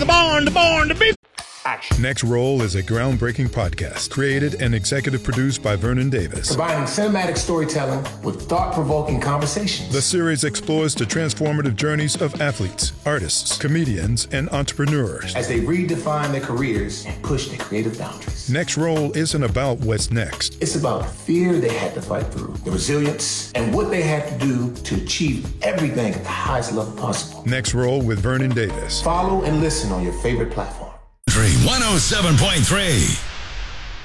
the beef. Action. Next Roll is a groundbreaking podcast created and executive produced by Vernon Davis. Combining cinematic storytelling with thought-provoking conversations. The series explores the transformative journeys of athletes, artists, comedians, and entrepreneurs as they redefine their careers and push their creative boundaries. Next Roll isn't about what's next. It's about the fear they had to fight through, the resilience, and what they had to do to achieve everything at the highest level possible. Next Roll with Vernon Davis. Follow and listen on your favorite platform. 107.3